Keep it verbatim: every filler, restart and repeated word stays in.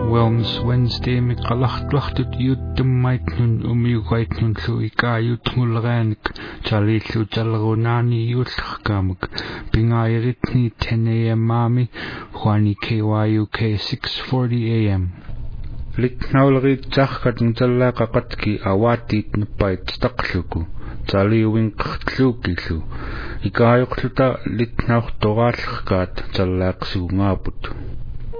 Wellness Wednesday miqallartuartut iuttummaitnun umiugaitnun lu ikaayutngulleraanik talillu tallerunaani iullerkaamak pingaayiritni ten a m maami huani K Y U K six forty a m litnauleriitsarkatun tallaaqaqatki awaatiit nappait taqluku taliuinqertluukillu ikaayoqluta litnaurtoraallerkaat tallaaqsuungaaput